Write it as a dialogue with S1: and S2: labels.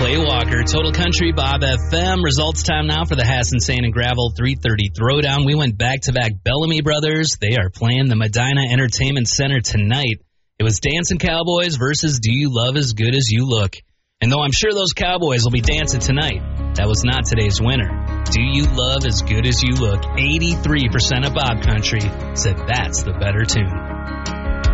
S1: Clay Walker, Total Country, Bob FM. Results time now for the Hassan Sand and Gravel 330 Throwdown. We went back-to-back Bellamy Brothers. They are playing the Medina Entertainment Center tonight. It was Dancing Cowboys versus Do You Love As Good As You Look. And though I'm sure those Cowboys will be dancing tonight, that was not today's winner. Do You Love As Good As You Look? 83% of Bob Country said that's the better tune.